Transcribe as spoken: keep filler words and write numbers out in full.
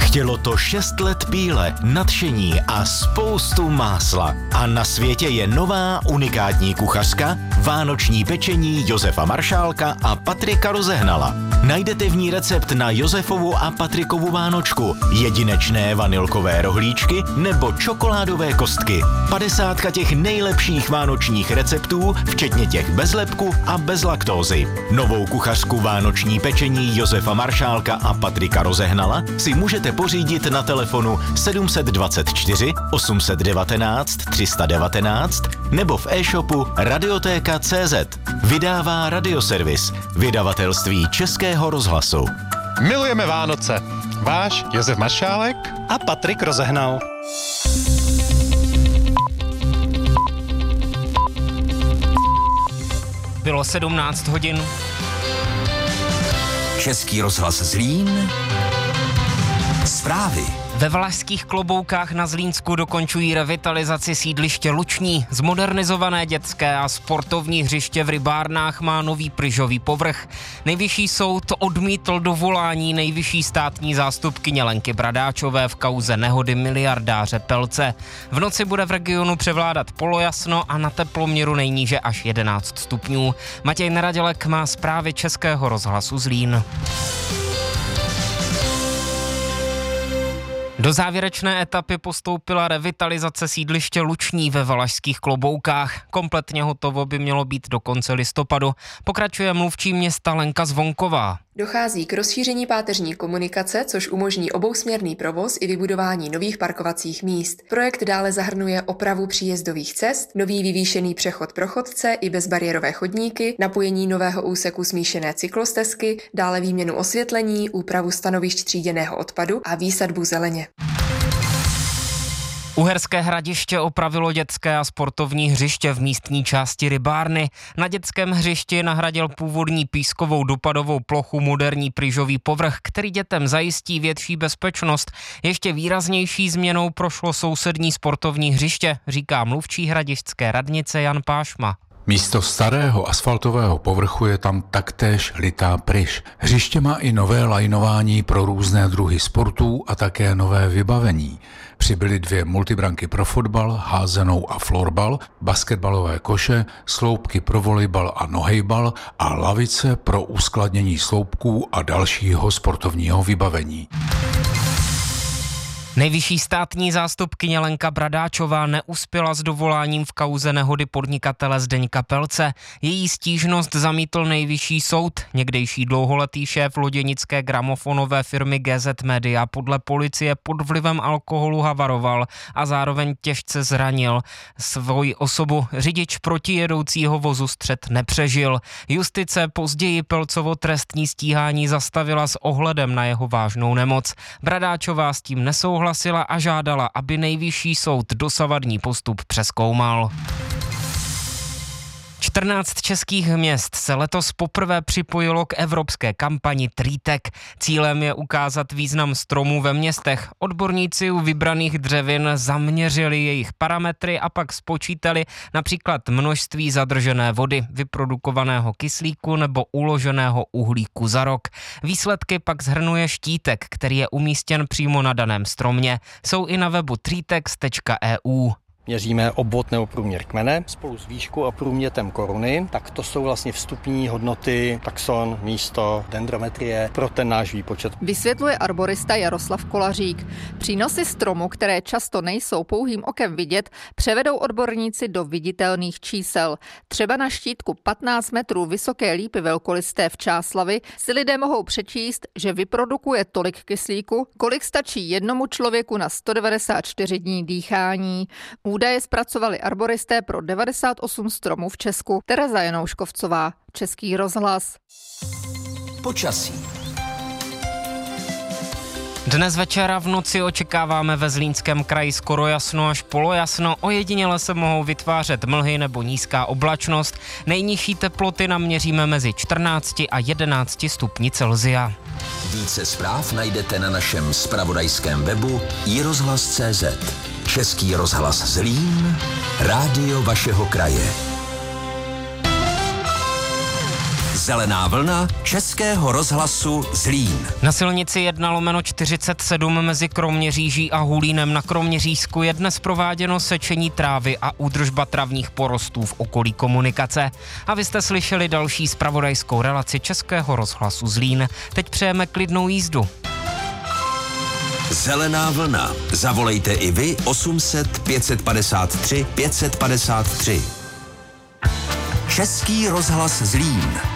Chtělo to šest let píle, nadšení a spoustu másla. A na světě je nová unikátní kuchařka, vánoční pečení Josefa Maršálka a Patrika Rozehnala. Najdete v ní recept na Josefovu a Patrikovu vánočku, jedinečné vanilkové rohlíčky nebo čokoládové kostky. Padesátka těch nejlepších vánočních receptů, včetně těch bez lepku a bez laktózy. Novou kuchařku vánoční pečení Josefa Maršálka a Patrika Rozehnala si můžete pořídit na telefonu sedm dvacet čtyři osm devatenáct tři sta devatenáct nebo v e-shopu radiotéka tečka cé zet. Vydává Radioservis, vydavatelství Českého rozhlasu. Milujeme Vánoce. Váš Josef Maršálek a Patrik Rozehnal. Bylo sedmnáct hodin. Český rozhlas Zlín. Zprávy. Ve Valašských Kloboukách na Zlínsku dokončují revitalizaci sídliště Luční. Zmodernizované dětské a sportovní hřiště v Rybárnách má nový pryžový povrch. Nejvyšší soud odmítl dovolání nejvyšší státní zástupkyně Lenky Bradáčové v kauze nehody miliardáře Pelce. V noci bude v regionu převládat polojasno a na teploměru nejníže až jedenáct stupňů. Matěj Neradělek má zprávy Českého rozhlasu Zlín. Do závěrečné etapy postoupila revitalizace sídliště Luční ve Valašských Kloboukách. Kompletně hotovo by mělo být do konce listopadu. Pokračuje mluvčí města Lenka Zvonková. Dochází k rozšíření páteřní komunikace, což umožní obousměrný provoz i vybudování nových parkovacích míst. Projekt dále zahrnuje opravu příjezdových cest, nový vyvýšený přechod pro chodce i bezbariérové chodníky, napojení nového úseku smíšené cyklostezky, dále výměnu osvětlení, úpravu stanovišť tříděného odpadu a výsadbu zeleně. Uherské Hradiště opravilo dětské a sportovní hřiště v místní části Rybárny. Na dětském hřišti nahradil původní pískovou dopadovou plochu moderní pryžový povrch, který dětem zajistí větší bezpečnost. Ještě výraznější změnou prošlo sousední sportovní hřiště, říká mluvčí hradišťské radnice Jan Pášma. Místo starého asfaltového povrchu je tam taktéž litá pryž. Hřiště má i nové lajnování pro různé druhy sportů a také nové vybavení. Přibyly dvě multibranky pro fotbal, házenou a florbal, basketbalové koše, sloupky pro volejbal a nohejbal a lavice pro uskladnění sloupků a dalšího sportovního vybavení. Nejvyšší státní zástupkyně Lenka Bradáčová neuspěla s dovoláním v kauze nehody podnikatele Zdeňka Pelce. Její stížnost zamítl nejvyšší soud. Někdejší dlouholetý šéf loděnické gramofonové firmy G Z Media podle policie pod vlivem alkoholu havaroval a zároveň těžce zranil svoji osobu. Řidič protijedoucího vozu střet nepřežil. Justice později Pelcovo trestní stíhání zastavila s ohledem na jeho vážnou nemoc. Bradáčová s tím nesouhlasila a žádala, aby nejvyšší soud dosavadní postup přezkoumal. čtrnáct českých měst se letos poprvé připojilo k evropské kampani Treetek. Cílem je ukázat význam stromů ve městech. Odborníci u vybraných dřevin zaměřili jejich parametry a pak spočítali například množství zadržené vody, vyprodukovaného kyslíku nebo uloženého uhlíku za rok. Výsledky pak shrnuje štítek, který je umístěn přímo na daném stromě. Jsou i na webu treetex tečka e u. Měříme obvod nebo průměr kmene spolu s výškou a průměrem koruny, tak to jsou vlastně vstupní hodnoty taxon, místo, dendrometrie pro ten náš výpočet. Vysvětluje arborista Jaroslav Kolařík. Přínosy stromu, které často nejsou pouhým okem vidět, převedou odborníci do viditelných čísel. Třeba na štítku patnáct metrů vysoké lípy velkolisté v Čáslavi si lidé mohou přečíst, že vyprodukuje tolik kyslíku, kolik stačí jednomu člověku na sto devadesát čtyři dní dýchání. Údaje zpracovali arboristé pro devadesát osm stromů v Česku. Tereza Janouškovcová, Český rozhlas. Počasí. Dnes večera v noci očekáváme ve Zlínském kraji skoro jasno až polojasno. Ojediněle se mohou vytvářet mlhy nebo nízká oblačnost. Nejnižší teploty naměříme mezi čtrnácti a jedenácti stupni Celsia. Více zpráv najdete na našem zpravodajském webu i rozhlas tečka cé zet. Český rozhlas Zlín, rádio vašeho kraje. Zelená vlna Českého rozhlasu Zlín. Na silnici jedna lomeno čtyřicet sedm mezi Kroměříží a Hulínem na Kroměřížsku je dnes prováděno sečení trávy a údržba travních porostů v okolí komunikace. A vy jste slyšeli další zpravodajskou relaci Českého rozhlasu Zlín. Teď přejeme klidnou jízdu. Zelená vlna. Zavolejte i vy osm set pět padesát tři pět padesát tři. Český rozhlas Zlín.